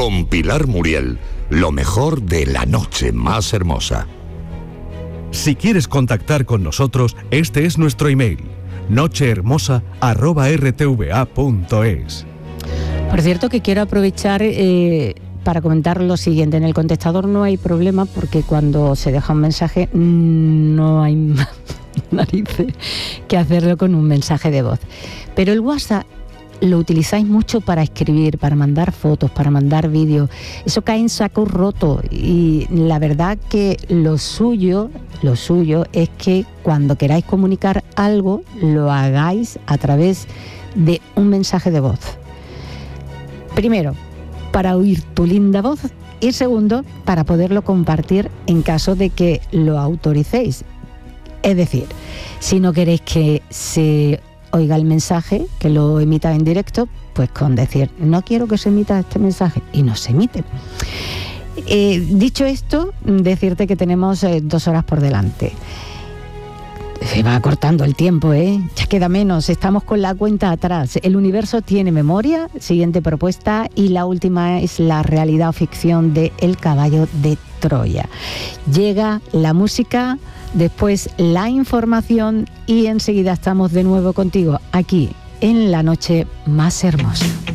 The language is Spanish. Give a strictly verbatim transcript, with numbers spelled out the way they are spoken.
Con Pilar Muriel, lo mejor de La Noche Más Hermosa. Si quieres contactar con nosotros, este es nuestro email: nochehermosa arroba r t v a punto es. Por cierto, que quiero aprovechar eh, para comentar lo siguiente. En el contestador no hay problema porque cuando se deja un mensaje no hay narices que hacerlo con un mensaje de voz. Pero el WhatsApp lo utilizáis mucho para escribir, para mandar fotos, para mandar vídeos. Eso cae en saco roto y la verdad que lo suyo, lo suyo es que cuando queráis comunicar algo lo hagáis a través de un mensaje de voz. Primero, para oír tu linda voz y segundo, para poderlo compartir en caso de que lo autoricéis. Es decir, si no queréis que se oiga el mensaje, que lo emita en directo, pues con decir, no quiero que se emita este mensaje, y no se emite. Eh, dicho esto, decirte que tenemos eh, dos horas por delante. Se va cortando el tiempo, ¿eh? Ya queda menos, estamos con la cuenta atrás. El universo tiene memoria, siguiente propuesta, y la última es la realidad o ficción de El caballo de Troya. Llega la música, después la información y enseguida estamos de nuevo contigo aquí en La Noche Más Hermosa.